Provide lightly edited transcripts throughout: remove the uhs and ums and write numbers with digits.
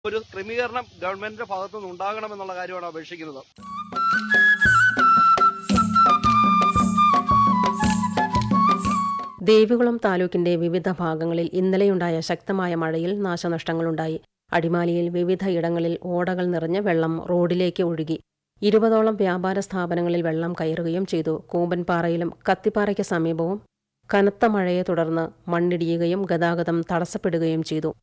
ഒരു ക്രമീകരണം ഗവൺമെന്റിന്റെ ഭാഗത്തുനിന്ന് ഉണ്ടാകണമെന്നുള്ള കാര്യമാണ് അപേക്ഷിക്കുന്നത്. ദേവികുളം താലൂക്കിന്റെ വിവിധ ഭാഗങ്ങളിൽ ഇന്നലെയുണ്ടായ ശക്തമായ മഴയിൽ നാശനഷ്ടങ്ങളുണ്ടായി. അടിമാലിയിൽ വിവിധ ഇടങ്ങളിൽ ഓടകൾ നിറഞ്ഞ് വെള്ളം റോഡിലേക്ക് ഒഴുകി. 20ഓളം വ്യാപാര സ്ഥാപനങ്ങളിൽ വെള്ളം കയറുകയും ചെയ്തു. കൂമ്പൻപാറയിലും കത്തിപ്പാറയ്ക്ക് സമീപവും കനത്ത മഴയെ തുടർന്ന് മണ്ണിടിയുകയും ഗതാഗതം തടസ്സപ്പെടുകയും ചെയ്തു.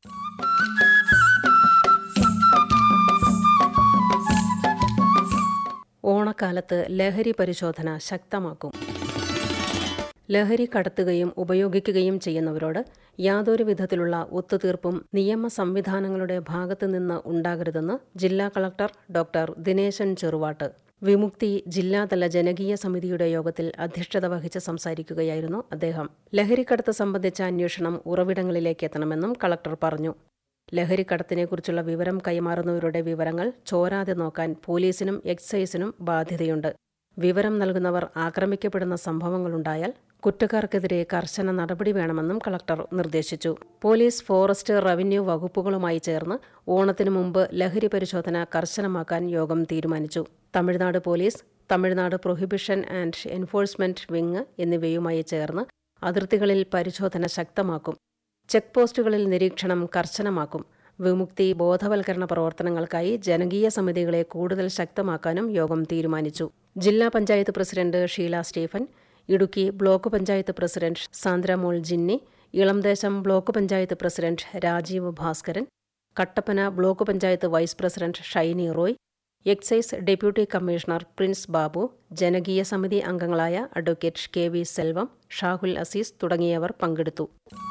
ഓണക്കാലത്ത് ലഹരി പരിശോധന ശക്തമാക്കും. ലഹരി കടത്തുകയും ഉപയോഗിക്കുകയും ചെയ്യുന്നവരോട് യാതൊരു വിധത്തിലുള്ള ഒത്തുതീർപ്പും നിയമ സംവിധാനങ്ങളുടെ ഭാഗത്തുനിന്ന് ഉണ്ടാകരുതെന്ന് ജില്ലാ കളക്ടർ ഡോക്ടർ ദിനേശൻ ചെറുവാട്ട് വിമുക്തി ജില്ലാതല ജനകീയ സമിതിയുടെ യോഗത്തിൽ അധ്യക്ഷത വഹിച്ച് സംസാരിക്കുകയായിരുന്നു അദ്ദേഹം. ലഹരിക്കടത്ത് സംബന്ധിച്ച അന്വേഷണം ഉറവിടങ്ങളിലേക്ക് എത്തണമെന്നും കളക്ടർ പറഞ്ഞു. ലഹരിക്കടത്തിനെക്കുറിച്ചുള്ള വിവരം കൈമാറുന്നവരുടെ വിവരങ്ങൾ ചോരാതെ നോക്കാൻ പോലീസിനും എക്സൈസിനും ബാധ്യതയുണ്ട്. വിവരം നൽകുന്നവർ ആക്രമിക്കപ്പെടുന്ന സംഭവങ്ങളുണ്ടായാൽ കുറ്റക്കാർക്കെതിരെ കർശന നടപടി വേണമെന്നും കളക്ടർ നിർദ്ദേശിച്ചു. പോലീസ്, ഫോറസ്റ്റ്, റവന്യൂ വകുപ്പുകളുമായി ചേർന്ന് ഓണത്തിനു മുമ്പ് ലഹരി പരിശോധന കർശനമാക്കാൻ യോഗം തീരുമാനിച്ചു. Tamil Nadu police, Tamil Nadu prohibition and enforcement wing എന്നിവയുമായി ചേർന്ന് അതിർത്തികളിൽ പരിശോധന ശക്തമാക്കും. ചെക്ക് പോസ്റ്റുകളിൽ നിരീക്ഷണം കർശനമാക്കും. വിമുക്തി ബോധവൽക്കരണ പ്രവർത്തനങ്ങൾക്കായി ജനകീയ സമിതികളെ കൂടുതൽ ശക്തമാക്കാനും യോഗം തീരുമാനിച്ചു. ജില്ലാ panchayat president Sheela Stephen, Idukki block panchayat president Sandramol ജിന്നി, Elamdesam block panchayat president Rajeev Bhaskaran, Kattappana block panchayat vice president Shiny Roy, excise deputy commissioner Prince Babu, ജനകീയ സമിതി അംഗങ്ങളായ അഡ്വക്കേറ്റ് KV സെൽവം, ഷാഹുൽ അസീസ് തുടങ്ങിയവർ പങ്കെടുത്തു.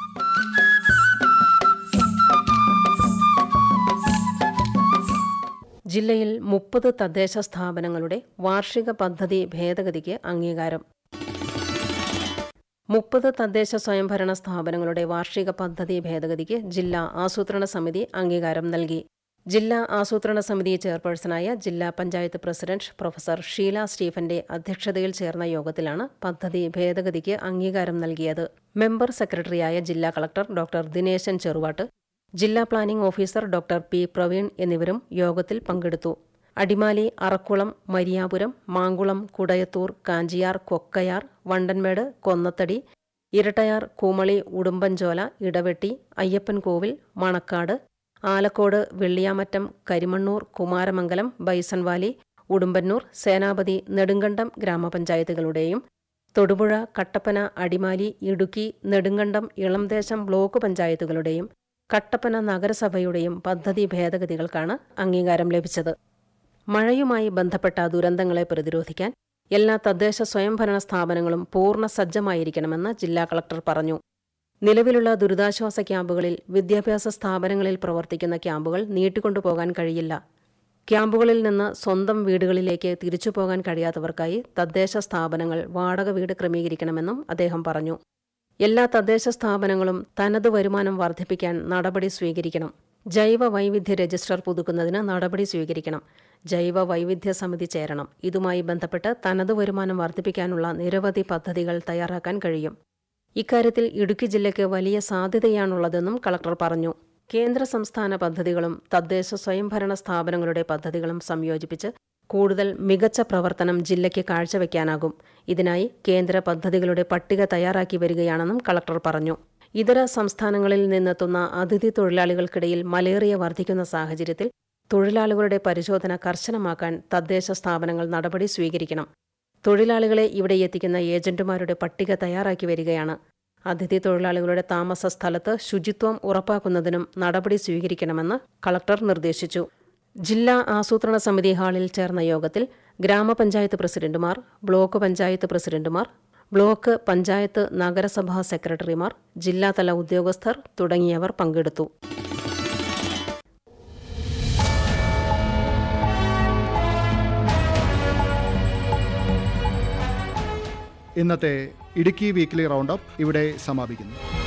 ജില്ലയിൽ 30 തദ്ദേശ സ്ഥാപനങ്ങളുടെ വാർഷിക പദ്ധതി ഭേദഗതിക്ക് അംഗീകാരം. 30 തദ്ദേശ സ്വയംഭരണ സ്ഥാപനങ്ങളുടെ വാർഷിക പദ്ധതി ഭേദഗതിക്ക് ജില്ലാ ആസൂത്രണ സമിതി അംഗീകാരം നൽകി. ജില്ലാ ആസൂത്രണ സമിതി ചെയർപേഴ്സണായ ജില്ലാ പഞ്ചായത്ത് പ്രസിഡന്റ് പ്രൊഫസർ ഷീല സ്റ്റീഫന്റെ അധ്യക്ഷതയിൽ ചേർന്ന യോഗത്തിലാണ് പദ്ധതി ഭേദഗതിക്ക് അംഗീകാരം നൽകിയത്. മെമ്പർ സെക്രട്ടറിയായ ജില്ലാ കളക്ടർ ഡോക്ടർ ദിനേശൻ ചെറുവാട്ട്, ജില്ലാ planning officer doctor P. Praveen എന്നിവരും യോഗത്തിൽ പങ്കെടുത്തു. അടിമാലി, അറക്കുളം, മരിയാപുരം, മാങ്കുളം, കുടയത്തൂർ, കാഞ്ചിയാർ, കൊക്കയാർ, വണ്ടൻമേട്, കൊന്നത്തടി, ഇരട്ടയാർ, കൂമളി, ഉടുമ്പൻചോല, ഇടവെട്ടി, അയ്യപ്പൻകോവിൽ, മണക്കാട്, ആലക്കോട്, വെള്ളിയാമറ്റം, കരിമണ്ണൂർ, കുമാരമംഗലം, ബൈസൺവാലി, ഉടുമ്പന്നൂർ, സേനാപതി, നെടുങ്കണ്ടം ഗ്രാമപഞ്ചായത്തുകളുടെയും തൊടുപുഴ, കട്ടപ്പന, അടിമാലി, ഇടുക്കി, നെടുങ്കണ്ടം, ഇളംദേശം ബ്ലോക്ക് പഞ്ചായത്തുകളുടെയും കട്ടപ്പന നഗരസഭയുടെയും പദ്ധതി ഭേദഗതികൾക്കാണ് അംഗീകാരം ലഭിച്ചത്. മഴയുമായി ബന്ധപ്പെട്ട ദുരന്തങ്ങളെ പ്രതിരോധിക്കാൻ എല്ലാ തദ്ദേശ സ്വയംഭരണ സ്ഥാപനങ്ങളും പൂർണ്ണ സജ്ജമായിരിക്കണമെന്ന് ജില്ലാ കളക്ടർ പറഞ്ഞു. നിലവിലുള്ള ദുരിതാശ്വാസ ക്യാമ്പുകളിൽ വിദ്യാഭ്യാസ സ്ഥാപനങ്ങളിൽ പ്രവർത്തിക്കുന്ന ക്യാമ്പുകൾ നീട്ടിക്കൊണ്ടുപോകാൻ കഴിയില്ല. ക്യാമ്പുകളിൽ നിന്ന് സ്വന്തം വീടുകളിലേക്ക് തിരിച്ചുപോകാൻ കഴിയാത്തവർക്കായി തദ്ദേശ സ്ഥാപനങ്ങൾ വാടക വീട് ക്രമീകരിക്കണമെന്നും അദ്ദേഹം പറഞ്ഞു. എല്ലാ തദ്ദേശ സ്ഥാപനങ്ങളും തനത് വരുമാനം വർദ്ധിപ്പിക്കാൻ നടപടി സ്വീകരിക്കണം. ജൈവ വൈവിധ്യ രജിസ്റ്റർ പുതുക്കുന്നതിന് നടപടി സ്വീകരിക്കണം. ജൈവ വൈവിധ്യ സമിതി ചേരണം. ഇതുമായി ബന്ധപ്പെട്ട് തനത് വരുമാനം വർദ്ധിപ്പിക്കാനുള്ള നിരവധി പദ്ധതികൾ തയ്യാറാക്കാൻ കഴിയും. ഇക്കാര്യത്തിൽ ഇടുക്കി ജില്ലയ്ക്ക് വലിയ സാധ്യതയാണുള്ളതെന്നും കളക്ടർ പറഞ്ഞു. കേന്ദ്ര സംസ്ഥാന പദ്ധതികളും തദ്ദേശ സ്വയംഭരണ സ്ഥാപനങ്ങളുടെ പദ്ധതികളും സംയോജിപ്പിച്ച് കൂടുതൽ മികച്ച പ്രവർത്തനം ജില്ലയ്ക്ക് കാഴ്ചവെക്കാനാകും. ഇതിനായി കേന്ദ്ര പദ്ധതികളുടെ പട്ടിക തയ്യാറാക്കി വരികയാണെന്നും കളക്ടർ പറഞ്ഞു. ഇതര സംസ്ഥാനങ്ങളിൽ നിന്നെത്തുന്ന അതിഥി തൊഴിലാളികൾക്കിടയിൽ മലേറിയ വർദ്ധിക്കുന്ന സാഹചര്യത്തിൽ തൊഴിലാളികളുടെ പരിശോധന കർശനമാക്കാൻ തദ്ദേശ സ്ഥാപനങ്ങൾ നടപടി സ്വീകരിക്കണം. തൊഴിലാളികളെ ഇവിടെ എത്തിക്കുന്ന ഏജന്റുമാരുടെ പട്ടിക തയ്യാറാക്കി വരികയാണ്. അതിഥി തൊഴിലാളികളുടെ താമസ സ്ഥലത്ത് ശുചിത്വം ഉറപ്പാക്കുന്നതിനും നടപടി സ്വീകരിക്കണമെന്ന് കളക്ടർ നിർദ്ദേശിച്ചു. ജില്ലാ ആസൂത്രണ സമിതി ഹാളിൽ ചേർന്ന യോഗത്തിൽ ഗ്രാമപഞ്ചായത്ത് പ്രസിഡന്റുമാർ, ബ്ലോക്ക് പഞ്ചായത്ത് പ്രസിഡന്റുമാർ, ബ്ലോക്ക്, പഞ്ചായത്ത്, നഗരസഭാ സെക്രട്ടറിമാർ, ജില്ലാതല ഉദ്യോഗസ്ഥർ തുടങ്ങിയവർ പങ്കെടുത്തു. ഇന്നത്തെ ഇടുക്കി വീക്ക്ലി റൗണ്ട് അപ്പ് ഇവിടെ സമാപിക്കുന്നു.